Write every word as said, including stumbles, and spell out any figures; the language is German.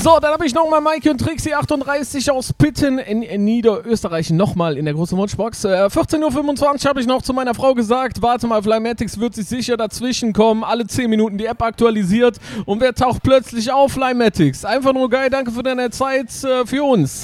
So, dann habe ich nochmal Maike und Trixie achtunddreißig aus Pitten in, in Niederösterreich nochmal in der großen Wunschbox. Äh, vierzehn Uhr fünfundzwanzig habe ich noch zu meiner Frau gesagt, warte mal, Flymatics wird sich sicher dazwischen kommen. Alle zehn Minuten die App aktualisiert und wer taucht plötzlich auf, Flymatics? Einfach nur geil, danke für deine Zeit äh, für uns.